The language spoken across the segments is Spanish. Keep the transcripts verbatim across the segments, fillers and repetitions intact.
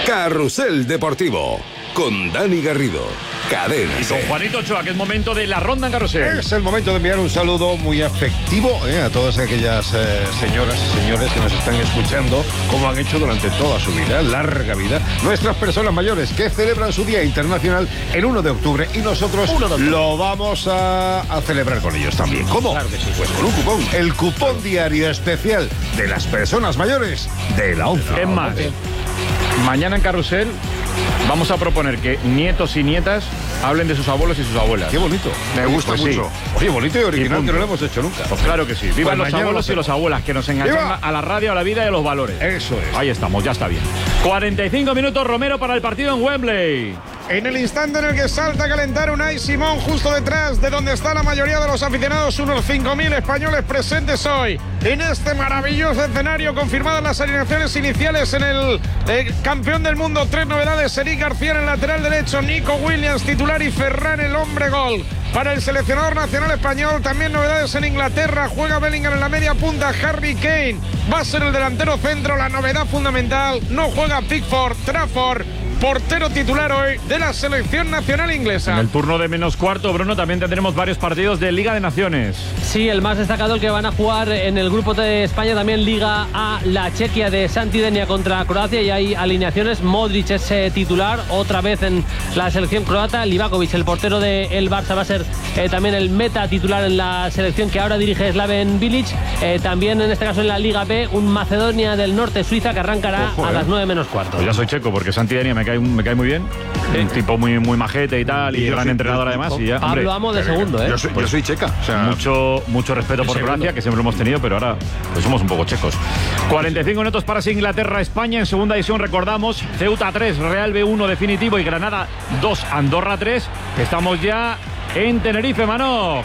Carrusel Deportivo, con Dani Garrido, Cadena Y con Juanito Ochoa, que es momento de la ronda en Carrusel. Es el momento de enviar un saludo muy afectivo eh, a todas aquellas eh, señoras y señores que nos están escuchando, como han hecho durante toda su vida, larga vida, nuestras personas mayores que celebran su Día Internacional el uno de octubre y nosotros lo vamos a, a celebrar con ellos también. ¿Cómo? Claro que sí. Pues con un cupón, el cupón diario especial de las personas mayores de la ONCE. Es más, mañana en Carrusel vamos a proponer que nietos y nietas hablen de sus abuelos y sus abuelas. Qué bonito, me gusta Pues mucho. sí. Oye, bonito y original, Y que no lo hemos hecho nunca. Pues claro que sí. Vivan Pues los mañana abuelos lo y las abuelas, que nos enganchan ¡Viva! a la radio, a la vida y a los valores. Eso es. Ahí estamos, ya está bien. cuarenta y cinco minutos, Romero, para el partido en Wembley. En el instante en el que salta a calentar Unai Simón, justo detrás de donde está la mayoría de los aficionados, unos cinco mil españoles presentes hoy en este maravilloso escenario, confirmadas las alineaciones iniciales en el eh, campeón del mundo. Tres novedades: Eric García en el lateral derecho, Nico Williams titular y Ferran el hombre gol. Para el seleccionador nacional español, también novedades en Inglaterra. Juega Bellingham en la media punta, Harry Kane va a ser el delantero centro. La novedad fundamental, no juega Pickford, Trafford, portero titular hoy de la selección nacional inglesa. En el turno de menos cuarto, Bruno, también tendremos varios partidos de Liga de Naciones. Sí, el más destacado, el que van a jugar en el grupo de España, también Liga A, la Chequia de Santidenia contra Croacia, y hay alineaciones. Modric es eh, titular otra vez en la selección croata. Livakovic, el portero del Barça, va a ser eh, también el meta titular en la selección que ahora dirige Slaven Bilic. Eh, también en este caso en la Liga B, un Macedonia del Norte, Suiza, que arrancará Ojo, a eh. las nueve menos cuarto. Pues ya soy checo, porque Santidenia me cae, me cae muy bien. Sí. Un tipo muy, muy majete y tal, y, Y yo gran soy- entrenador yo- además. Y ya, Pablo hombre, Amo de segundo, ¿eh? Yo soy, yo soy checa. O sea, Mucho, mucho respeto por segundo. Croacia, que siempre lo hemos tenido, pero ahora pues somos un poco checos. cuarenta y cinco minutos para Inglaterra-España. En segunda división, recordamos, Ceuta tres, Real B uno definitivo y Granada dos, Andorra tres. Estamos ya en Tenerife, Mano.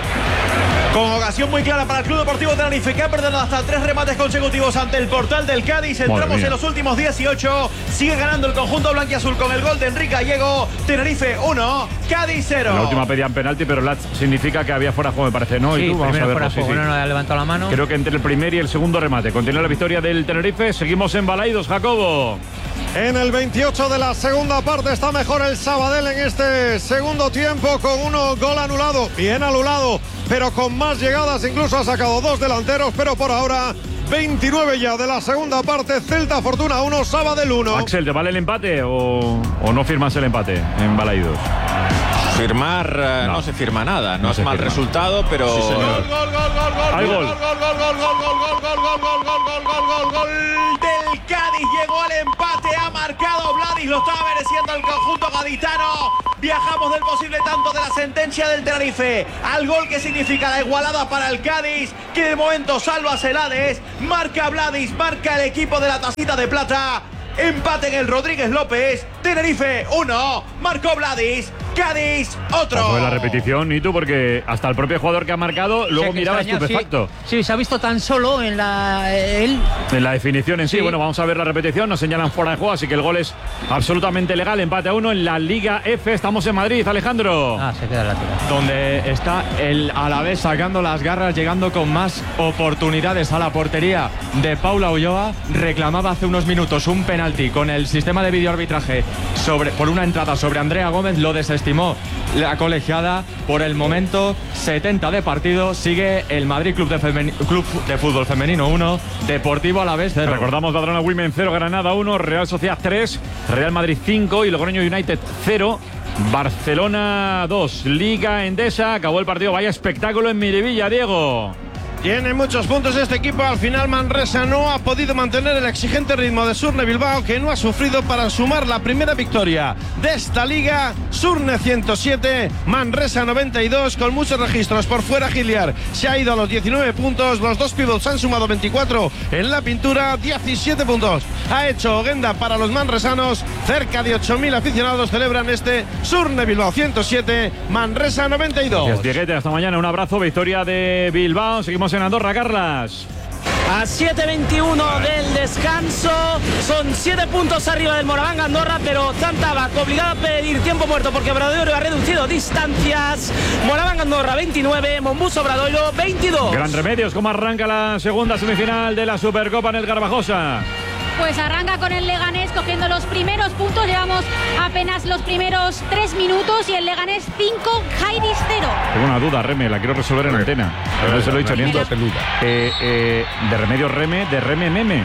Con ocasión muy clara para el Club Deportivo Tenerife, que ha perdido hasta tres remates consecutivos ante el portal del Cádiz. Entramos en los últimos dieciocho. Sigue ganando el conjunto blanquiazul con el gol de Enrique Gallego. Tenerife uno, Cádiz cero. La última pedían penalti, pero la significa que había fuera de juego, me parece, ¿no? Sí, y tú, vamos a primero verlo. fuera de Sí, juego, sí. no, no ha levantado la mano. Creo que entre el primer y el segundo remate. Continúa la victoria del Tenerife. Seguimos en Balaidos, Jacobo. En el veintiocho de la segunda parte está mejor el Sabadell en este segundo tiempo, con uno gol anulado, bien anulado, pero con más llegadas, incluso ha sacado dos delanteros, pero por ahora veintinueve ya de la segunda parte, Celta Fortuna uno, Sabadell uno. Axel, ¿te vale el empate o, o no firmas el empate en Balaidos? Firmar eh, No. no. se firma nada, no, No es se mal firma. resultado, pero Gol, gol, gol, gol, gol, Hay gol. gol, gol, gol, gol, gol, gol, gol, gol, gol, gol, gol, gol, gol, gol del Cádiz. Llegó al empate, ha marcado Vladis, lo estaba mereciendo el conjunto gaditano. Viajamos del posible tanto de la sentencia del Tenerife al gol que significa la igualada para el Cádiz, que de momento salva a Celades. Marca Vladis, marca el equipo de la tacita de plata. Empate en el Rodríguez López. Tenerife uno, marcó Vladis. Cádiz otro. Fue la repetición, y tú, porque hasta el propio jugador que ha marcado luego O sea, que miraba extraña, estupefacto. Sí, sí, se ha visto tan solo en la él. En la definición en sí. Sí. Bueno, vamos a ver la repetición. Nos señalan fuera de juego, así que el gol es absolutamente legal. Empate a uno en la Liga F. Estamos en Madrid, Alejandro. Ah, se queda la tira. Donde está el Alavés sacando las garras, llegando con más oportunidades a la portería de Paula Ulloa. Reclamaba hace unos minutos un penalti con el sistema de videoarbitraje sobre, por una entrada sobre Andrea Gómez. Lo desestimó la colegiada. Por el momento, setenta de partido. Sigue el Madrid Club de, Femen- Club de Fútbol Femenino uno, Deportivo Alavés cero. Recordamos Badalona Women cero, Granada uno, Real Sociedad tres, Real Madrid cinco y Logroño United cero. Barcelona dos, Liga Endesa. Acabó el partido. Vaya espectáculo en Miribilla, Diego. Tiene muchos puntos este equipo. Al final Manresa no ha podido mantener el exigente ritmo de Surne Bilbao, que no ha sufrido para sumar la primera victoria de esta liga. Surne ciento siete, Manresa noventa y dos, con muchos registros por fuera. Giliar se ha ido a los diecinueve puntos. Los dos pivots han sumado veinticuatro en la pintura, diecisiete puntos ha hecho Oguenda para los manresanos. Cerca de ocho mil aficionados celebran este Surne Bilbao ciento siete, Manresa noventa y dos. Gracias, Dieguete. Hasta mañana. Un abrazo. Victoria de Bilbao. Seguimos en Andorra, Carlas. A siete veintiuno del descanso, son siete puntos arriba del Moraván Andorra, pero Zantabac obligado a pedir tiempo muerto porque Obradoiro ha reducido distancias. Moraván Andorra veintinueve, Monbus Obradoiro veintidós. Gran Remedios, ¿cómo arranca la segunda semifinal de la Supercopa en el Garbajosa? Pues arranca con el Leganés cogiendo los primeros puntos. Llevamos apenas los primeros tres minutos y el Leganés cinco, Jairis cero. Tengo una duda, Reme, la quiero resolver en antena. Pero no se lo he dicho ni esto. Eh, eh, de remedio Reme, de Reme Meme.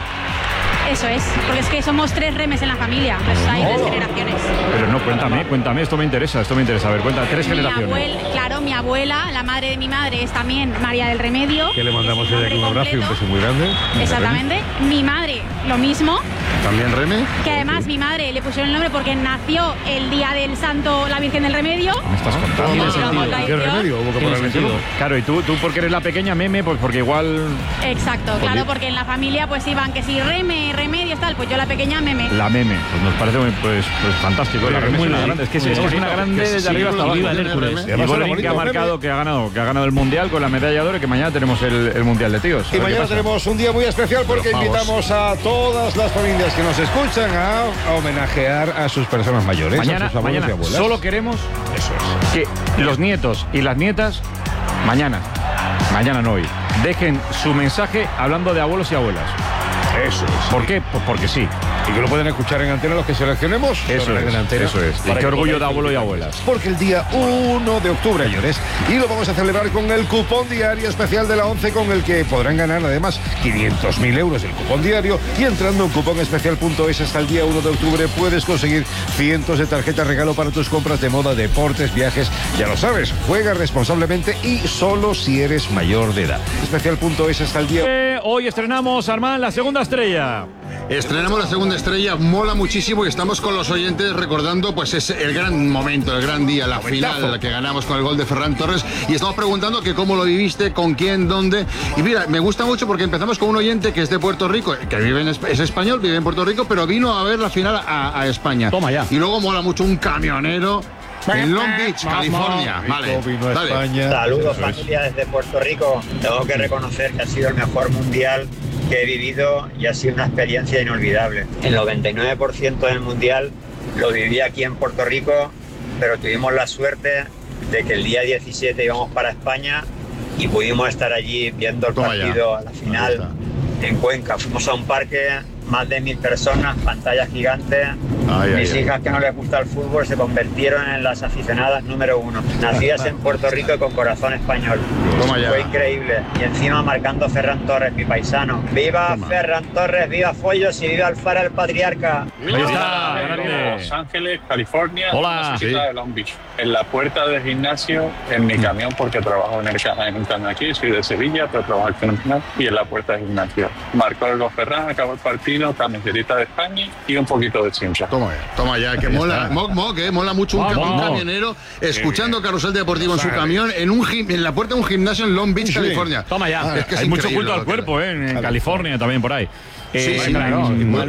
Eso es, porque es que somos tres remes en la familia, pues hay tres generaciones. Pero no, cuéntame, cuéntame, esto me interesa, esto me interesa. A ver, cuenta, tres Mi generaciones. abuela, claro, mi abuela, la madre de mi madre, es también María del Remedio. Que le mandamos desde aquí un abrazo y un beso muy grande. Exactamente. Mi madre, lo mismo. ¿También Reme? Que además mi madre le pusieron el nombre porque nació el día del santo, la Virgen del Remedio. Me estás contando. Tiene sentido. ¿Qué remedio? Hubo que Tiene ponerle sentido. todo. Claro, y tú, tú porque eres la pequeña Meme, pues porque igual... Exacto, claro, porque en la familia pues iban que si Reme, Remedios, tal, pues yo la pequeña Meme. La Meme, pues nos parece muy, pues, pues fantástico. La Reme es una grande, es que es, es una grande desde arriba hasta abajo. Viva el Hércules. Y Golden, que ha marcado, que ha ganado, que ha ganado el Mundial con la medalla de oro y que mañana tenemos el, el Mundial de tíos. Y mañana tenemos un día muy especial porque Pero, invitamos a todas las familias que nos escuchan a, a homenajear a sus personas mayores, Mañana, a sus abuelos mañana y abuelas. solo queremos Eso es. que los nietos y las nietas, mañana, mañana no hoy, dejen su mensaje hablando de abuelos y abuelas. Eso es. ¿Por qué? Pues porque sí. Y que lo pueden escuchar en antena los que seleccionemos. Eso en es, antena. eso es. Y qué orgullo de abuelo y abuelas. Porque el día uno de octubre, señores, y lo vamos a celebrar con el cupón diario especial de la ONCE, con el que podrán ganar además quinientos mil euros el cupón diario. Y entrando en cuponespecial punto es hasta el día uno de octubre puedes conseguir cientos de tarjetas regalo para tus compras de moda, deportes, viajes. Ya lo sabes, juega responsablemente y solo si eres mayor de edad. Especial punto es hasta el día... Eh, hoy estrenamos, Armán, la segunda estrella. Estrenamos la segunda estrella, mola muchísimo y estamos con los oyentes recordando pues es el gran momento, el gran día, la final, la que ganamos con el gol de Ferran Torres, y estamos preguntando que cómo lo viviste, con quién, dónde. Y mira, me gusta mucho porque empezamos con un oyente que es de Puerto Rico, que vive en, es español, vive en Puerto Rico, pero vino a ver la final a, a España. Toma ya. Y luego mola mucho un camionero en Long Beach, California. Vale, dale. Saludos, familia desde Puerto Rico. Tengo que reconocer que ha sido el mejor mundial que he vivido y ha sido una experiencia inolvidable. El noventa y nueve por ciento del mundial lo viví aquí en Puerto Rico, pero tuvimos la suerte de que el día diecisiete íbamos para España y pudimos estar allí viendo el partido a la final en Cuenca. Fuimos a un parque, más de mil personas, pantallas gigantes. Ay, Mis ay, hijas ay. que no les gusta el fútbol se convirtieron en las aficionadas número uno. Nacidas en Puerto Rico y con corazón español. Toma ya. Fue increíble. Y encima marcando Ferran Torres, mi paisano. ¡Viva Toma. Ferran Torres! ¡Viva Follos! ¡Y viva Alfara el patriarca! Ahí está, grande. Los Ángeles, California, Hola. una cerquita Sí. de Long Beach. En la puerta del gimnasio, en mi camión, porque trabajo en el ca- en un camión aquí, soy de Sevilla, pero trabajo aquí en un camión, y en la puerta del gimnasio. Marcó el gol Ferran, acabó el partido, camisetita de España y un poquito de cincha. Toma ya, toma ya, que mola, mo, mo, que mola mucho un, Vamos. cam- un camionero escuchando Carrusel Deportivo en su camión en un gim- en la puerta de un gimnasio en Long Beach, Sí. California. Toma ya. Es que es Hay mucho increíble culto al lo que- cuerpo, ¿eh? En California también por ahí. Sí, Eh, sí, claro, no, en- muy-